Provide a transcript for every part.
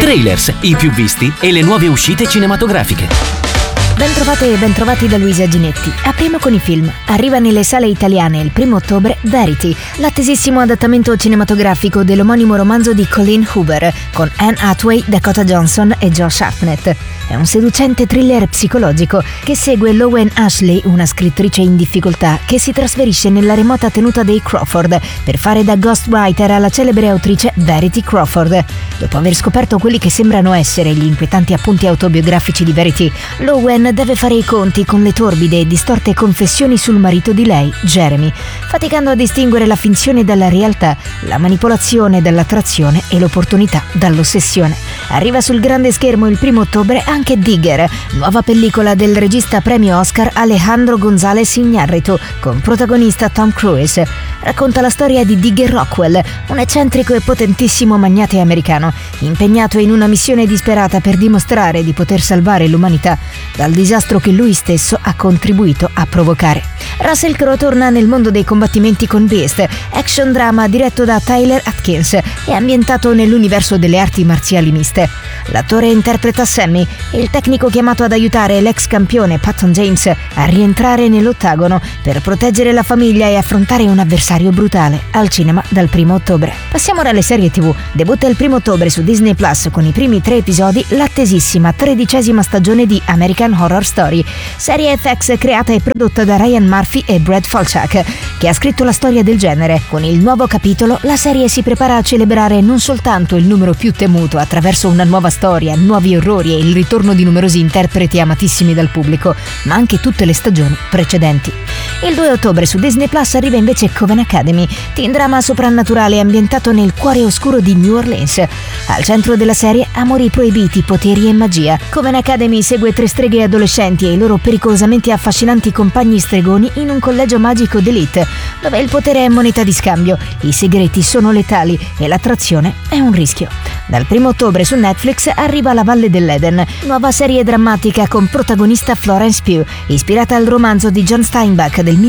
Trailers, i più visti e le nuove uscite cinematografiche. Bentrovate e bentrovati da Luisa Ginetti. Apriamo con i film. Arriva nelle sale italiane il 1 ottobre Verity, l'attesissimo adattamento cinematografico dell'omonimo romanzo di Colleen Hoover, con Anne Hathaway, Dakota Johnson e Josh Hartnett. È un seducente thriller psicologico che segue Lowen Ashley, una scrittrice in difficoltà che si trasferisce nella remota tenuta dei Crawford per fare da ghostwriter alla celebre autrice Verity Crawford. Dopo aver scoperto quelli che sembrano essere gli inquietanti appunti autobiografici di Verity, Lowen deve fare i conti con le torbide e distorte confessioni sul marito di lei, Jeremy, faticando a distinguere la finzione dalla realtà, la manipolazione dall'attrazione e l'opportunità dall'ossessione. Arriva sul grande schermo il 1 ottobre anche Digger, nuova pellicola del regista premio Oscar Alejandro González Iñárritu, con protagonista Tom Cruise. Racconta la storia di Digger Rockwell, un eccentrico e potentissimo magnate americano, impegnato in una missione disperata per dimostrare di poter salvare l'umanità dal disastro che lui stesso ha contribuito a provocare. Russell Crowe torna nel mondo dei combattimenti con Beast, action drama diretto da Tyler Atkins e ambientato nell'universo delle arti marziali miste. L'attore interpreta Sammy, il tecnico chiamato ad aiutare l'ex campione Patton James a rientrare nell'ottagono per proteggere la famiglia e affrontare un avversario brutale, al cinema dal 1 ottobre. Passiamo ora alle serie TV. Debutta il 1 ottobre su Disney Plus con i primi 3 episodi l'attesissima 13ª stagione di American Horror Story, serie FX creata e prodotta da Ryan Murphy e Brad Falchuk, che ha scritto la storia del genere. Con il nuovo capitolo, la serie si prepara a celebrare non soltanto il numero più temuto attraverso una nuova storia, nuovi orrori e il ritorno di numerosi interpreti amatissimi dal pubblico, ma anche tutte le stagioni precedenti. Il 2 ottobre su Disney Plus arriva invece Coven Academy, teen drama soprannaturale ambientato nel cuore oscuro di New Orleans. Al centro della serie, amori proibiti, poteri e magia. Coven Academy segue 3 streghe adolescenti e i loro pericolosamente affascinanti compagni stregoni in un collegio magico d'élite, dove il potere è moneta di scambio, i segreti sono letali e l'attrazione è un rischio. Dal 1 ottobre su Netflix arriva La Valle dell'Eden, nuova serie drammatica con protagonista Florence Pugh, ispirata al romanzo di John Steinbeck del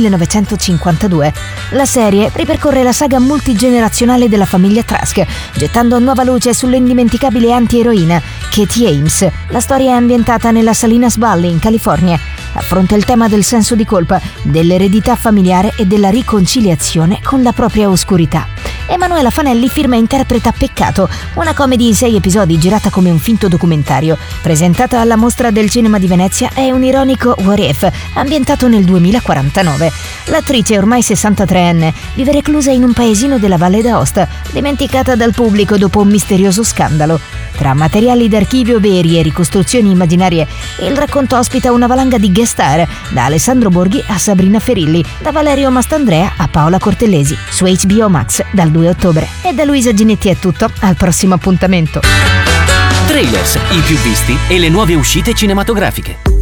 1952. La serie ripercorre la saga multigenerazionale della famiglia Trask, gettando nuova luce sull'indimenticabile antieroina Katie Ames. La storia è ambientata nella Salinas Valley in California. Affronta il tema del senso di colpa, dell'eredità familiare e della riconciliazione con la propria oscurità. Emanuela Fanelli firma e interpreta Peccato, una comedy in 6 episodi girata come un finto documentario. Presentata alla Mostra del Cinema di Venezia, è un ironico what if, ambientato nel 2049. L'attrice, ormai 63enne, vive reclusa in un paesino della Valle d'Aosta, dimenticata dal pubblico dopo un misterioso scandalo. Tra materiali d'archivio veri e ricostruzioni immaginarie, il racconto ospita una valanga di guest star, da Alessandro Borghi a Sabrina Ferilli, da Valerio Mastandrea a Paola Cortellesi, su HBO Max dal 2 ottobre. E da Luisa Ginetti è tutto, al prossimo appuntamento. Trailers, i più visti e le nuove uscite cinematografiche.